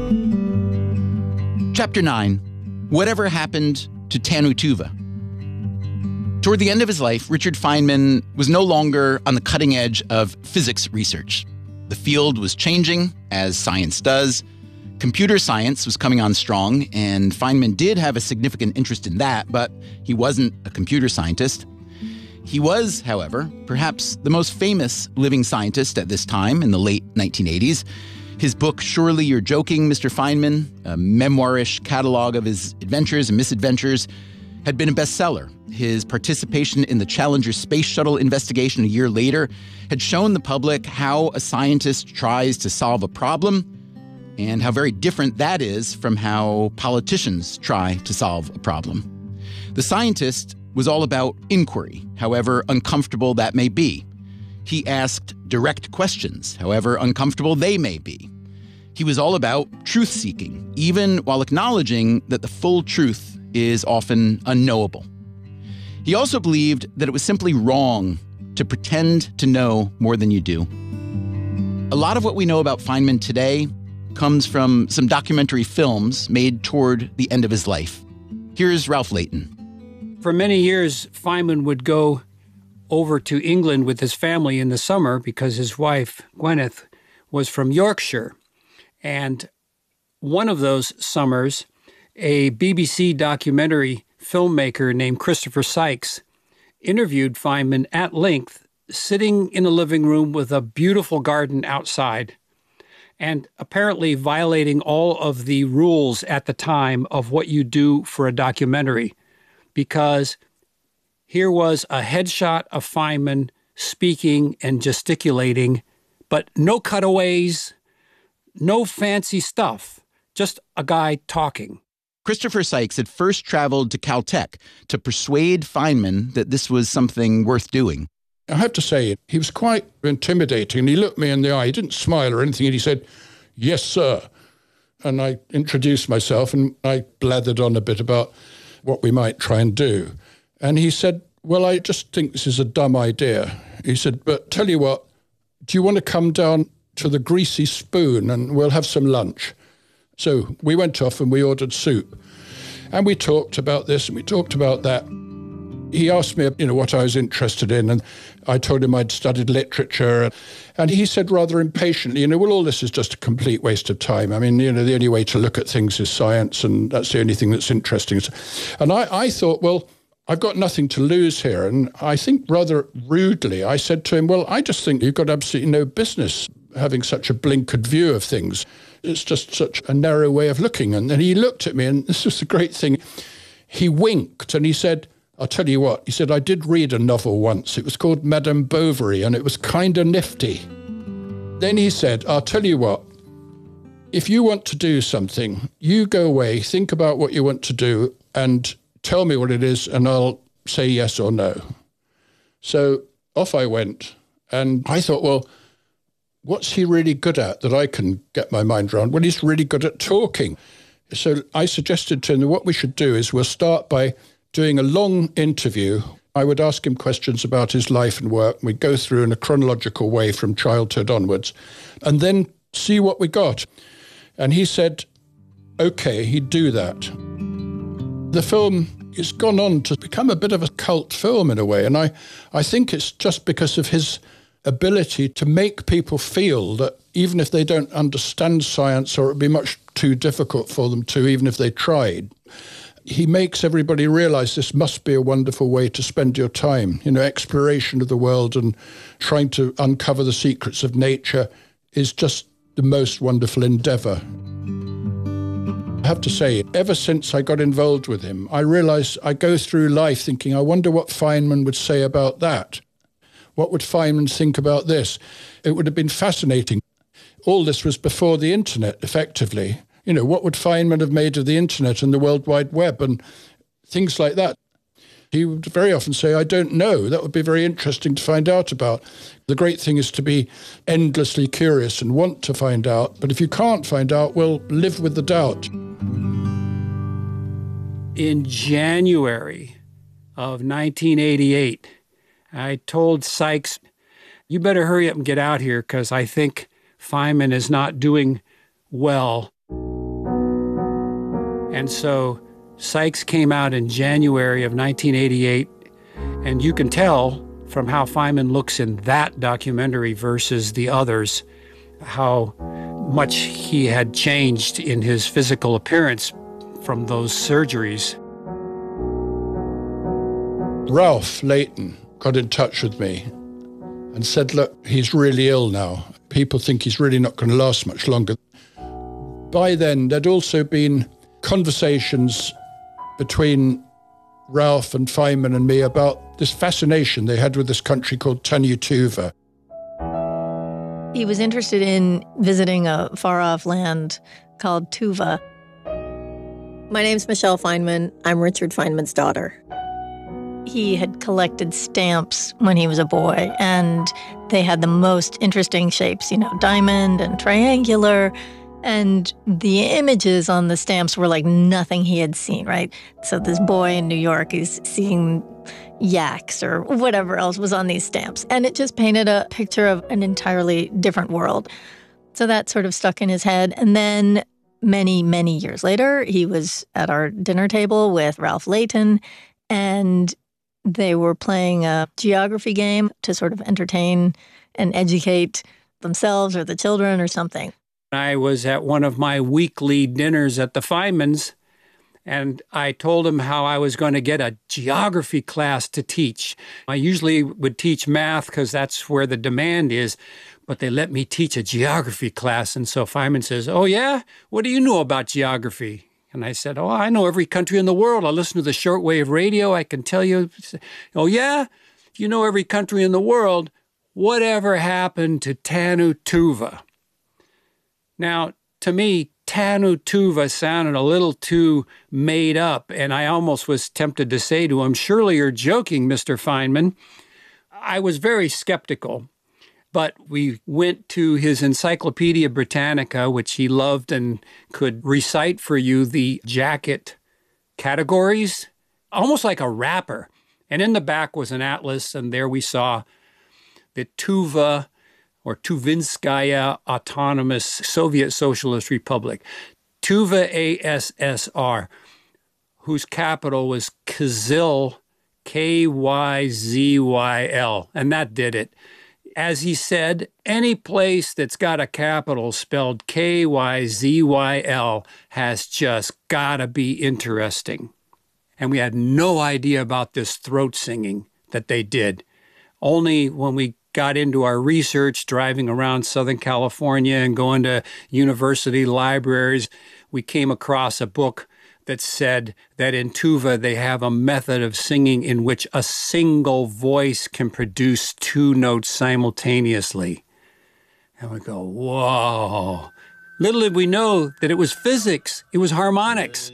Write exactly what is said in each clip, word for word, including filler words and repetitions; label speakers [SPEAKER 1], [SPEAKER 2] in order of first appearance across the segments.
[SPEAKER 1] Chapter nine. Whatever Happened to Tannu Tuva? Toward the end of his life, Richard Feynman was no longer on the cutting edge of physics research. The field was changing, as science does. Computer science was coming on strong, and Feynman did have a significant interest in that, but he wasn't a computer scientist. He was, however, perhaps the most famous living scientist at this time in the late nineteen eighties. His book, Surely You're Joking, Mister Feynman, a memoirish catalog of his adventures and misadventures, had been a bestseller. His participation in the Challenger space shuttle investigation a year later had shown the public how a scientist tries to solve a problem and how very different that is from how politicians try to solve a problem. The scientist was all about inquiry, however uncomfortable that may be. He asked direct questions, however uncomfortable they may be. He was all about truth-seeking, even while acknowledging that the full truth is often unknowable. He also believed that it was simply wrong to pretend to know more than you do. A lot of what we know about Feynman today comes from some documentary films made toward the end of his life. Here's Ralph Layton.
[SPEAKER 2] For many years, Feynman would go over to England with his family in the summer because his wife, Gwyneth, was from Yorkshire. And one of those summers, a B B C documentary filmmaker named Christopher Sykes interviewed Feynman at length, sitting in a living room with a beautiful garden outside, and apparently violating all of the rules at the time of what you do for a documentary, because here was a headshot of Feynman speaking and gesticulating, but no cutaways, no fancy stuff, just a guy talking.
[SPEAKER 1] Christopher Sykes had first traveled to Caltech to persuade Feynman that this was something worth doing.
[SPEAKER 3] I have to say, he was quite intimidating. He looked me in the eye. He didn't smile or anything, and he said, "Yes, sir." And I introduced myself, and I blathered on a bit about what we might try and do. And he said, "Well, I just think this is a dumb idea." He said, "But tell you what, do you want to come down to the Greasy Spoon and we'll have some lunch?" So we went off and we ordered soup. And we talked about this and we talked about that. He asked me, you know, what I was interested in, and I told him I'd studied literature. And he said rather impatiently, you know, well, all this is just a complete waste of time. I mean, you know, the only way to look at things is science, and that's the only thing that's interesting. And I, I thought, well, I've got nothing to lose here. And I think rather rudely, I said to him, well, I just think you've got absolutely no business having such a blinkered view of things. It's just such a narrow way of looking. And then he looked at me, and this was the great thing. He winked and he said, "I'll tell you what," he said, "I did read a novel once. It was called Madame Bovary, and it was kind of nifty." Then he said, "I'll tell you what, if you want to do something, you go away, think about what you want to do, and tell me what it is, and I'll say yes or no." So off I went, and I thought, well, what's he really good at that I can get my mind around? Well, he's really good at talking. So I suggested to him that what we should do is we'll start by doing a long interview. I would ask him questions about his life and work. We'd go through in a chronological way from childhood onwards, and then see what we got. And he said, okay, he'd do that. The film has gone on to become a bit of a cult film in a way, and I, I think it's just because of his ability to make people feel that even if they don't understand science, or it would be much too difficult for them to, even if they tried, he makes everybody realize this must be a wonderful way to spend your time. You know, exploration of the world and trying to uncover the secrets of nature is just the most wonderful endeavor. I have to say, ever since I got involved with him, I realized I go through life thinking, I wonder what Feynman would say about that. What would Feynman think about this? It would have been fascinating. All this was before the internet, effectively. You know, what would Feynman have made of the internet and the World Wide Web and things like that? He would very often say, I don't know. That would be very interesting to find out about. The great thing is to be endlessly curious and want to find out. But if you can't find out, well, live with the doubt.
[SPEAKER 2] In January of nineteen eighty-eight, I told Sykes, you better hurry up and get out here because I think Feynman is not doing well. And so Sykes came out in January of nineteen eighty-eight, and you can tell from how Feynman looks in that documentary versus the others, how much he had changed in his physical appearance from those surgeries.
[SPEAKER 3] Ralph Layton got in touch with me and said, look, he's really ill now. People think he's really not going to last much longer. By then, there'd also been conversations between Ralph and Feynman and me about this fascination they had with this country called Tanu-Tuva.
[SPEAKER 4] He was interested in visiting a far-off land called Tuva.
[SPEAKER 5] My name's Michelle Feynman. I'm Richard Feynman's daughter.
[SPEAKER 4] He had collected stamps when he was a boy, and they had the most interesting shapes, you know, diamond and triangular. And the images on the stamps were like nothing he had seen, right? So this boy in New York is seeing yaks or whatever else was on these stamps. And it just painted a picture of an entirely different world. So that sort of stuck in his head. And then many, many years later, he was at our dinner table with Ralph Layton, and they were playing a geography game to sort of entertain and educate themselves or the children or something.
[SPEAKER 2] I was at one of my weekly dinners at the Feynmans, and I told him how I was going to get a geography class to teach. I usually would teach math because that's where the demand is, but they let me teach a geography class. And so Feynman says, oh, yeah? What do you know about geography? And I said, oh, I know every country in the world. I listen to the shortwave radio. I can tell you. Oh, yeah? If you know every country in the world, whatever happened to Tanu-Tuva? Now, to me, Tanu-Tuva sounded a little too made up, and I almost was tempted to say to him, surely you're joking, Mister Feynman. I was very skeptical, but we went to his Encyclopedia Britannica, which he loved and could recite for you the jacket categories, almost like a rapper. And in the back was an atlas, and there we saw the Tuva, or Tuvinskaya Autonomous Soviet Socialist Republic, Tuva A S S R, whose capital was Kyzyl, K Y Z Y L, and that did it. As he said, any place that's got a capital spelled K Y Z Y L has just got to be interesting. And we had no idea about this throat singing that they did. Only when we got into our research, driving around Southern California and going to university libraries, we came across a book that said that in Tuva they have a method of singing in which a single voice can produce two notes simultaneously. And we go, whoa. Little did we know that it was physics. It was harmonics.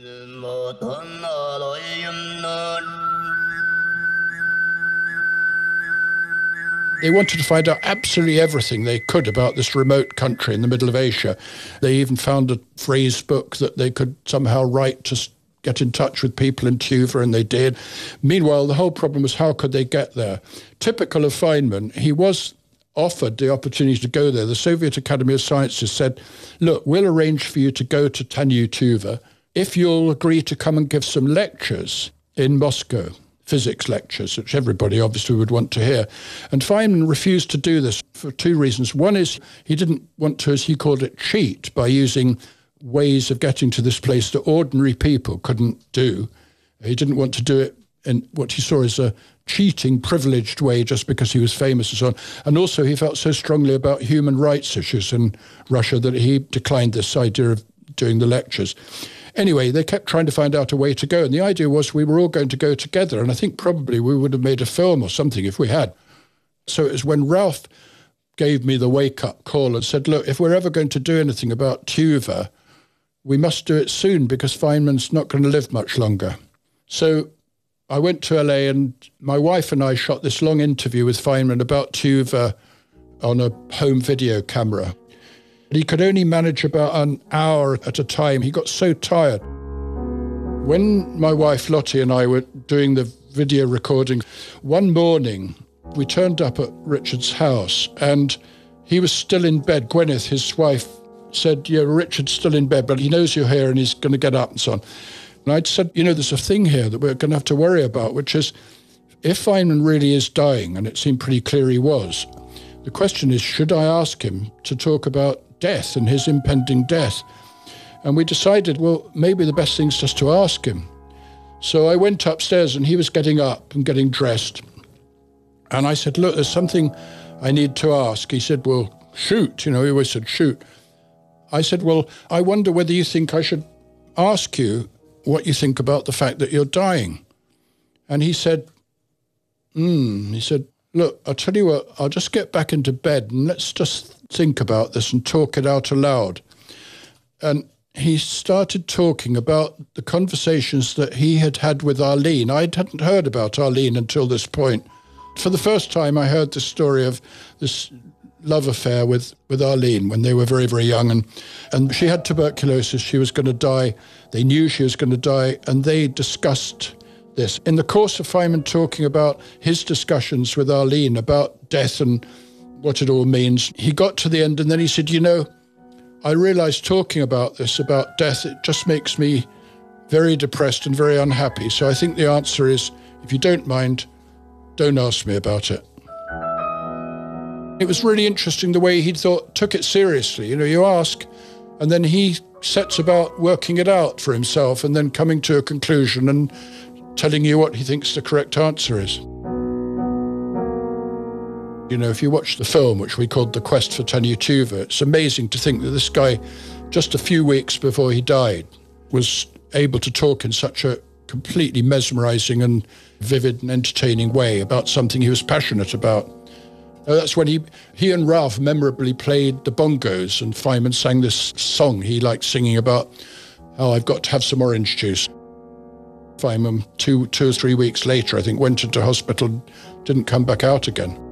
[SPEAKER 3] They wanted to find out absolutely everything they could about this remote country in the middle of Asia. They even found a phrase book that they could somehow write to get in touch with people in Tuva, and they did. Meanwhile, the whole problem was how could they get there? Typical of Feynman, he was offered the opportunity to go there. The Soviet Academy of Sciences said, look, we'll arrange for you to go to Tanu-Tuva if you'll agree to come and give some lectures in Moscow. Physics lectures, which everybody obviously would want to hear. And Feynman refused to do this for two reasons. One is he didn't want to, as he called it, cheat by using ways of getting to this place that ordinary people couldn't do. He didn't want to do it in what he saw as a cheating, privileged way just because he was famous and so on. And also he felt so strongly about human rights issues in Russia that he declined this idea of doing the lectures. Anyway, they kept trying to find out a way to go. And the idea was we were all going to go together. And I think probably we would have made a film or something if we had. So it was when Ralph gave me the wake-up call and said, look, if we're ever going to do anything about Tuva, we must do it soon because Feynman's not going to live much longer. So I went to L A and my wife and I shot this long interview with Feynman about Tuva on a home video camera. He could only manage about an hour at a time. He got so tired. When my wife Lottie and I were doing the video recording, one morning we turned up at Richard's house and he was still in bed. Gwyneth, his wife, said, yeah, Richard's still in bed, but he knows you're here and he's going to get up and so on. And I'd said, you know, there's a thing here that we're going to have to worry about, which is if Feynman really is dying, and it seemed pretty clear he was, the question is, should I ask him to talk about death and his impending death? And we decided, well, maybe the best thing is just to ask him. So I went upstairs and he was getting up and getting dressed. And I said, look, there's something I need to ask. He said, well, shoot. You know, he always said, shoot. I said, well, I wonder whether you think I should ask you what you think about the fact that you're dying. And he said, hmm, he said, look, I'll tell you what, I'll just get back into bed and let's just think about this and talk it out aloud. And he started talking about the conversations that he had had with Arlene. I hadn't heard about Arlene until this point. For the first time, I heard the story of this love affair with, with Arlene when they were very, very young. And, and she had tuberculosis. She was going to die. They knew she was going to die. And they discussed this. In the course of Feynman talking about his discussions with Arlene about death and what it all means, he got to the end and then he said, you know, I realized talking about this, about death, it just makes me very depressed and very unhappy. So I think the answer is, if you don't mind, don't ask me about it. It was really interesting the way he thought, took it seriously. You know, you ask, and then he sets about working it out for himself and then coming to a conclusion and telling you what he thinks the correct answer is. You know, if you watch the film, which we called The Quest for Tanya Tuva, it's amazing to think that this guy, just a few weeks before he died, was able to talk in such a completely mesmerizing and vivid and entertaining way about something he was passionate about. Uh, that's when he, he and Ralph memorably played the bongos, and Feynman sang this song he liked singing about how I've got to have some orange juice. Feynman, two, two or three weeks later, I think, went into hospital and didn't come back out again.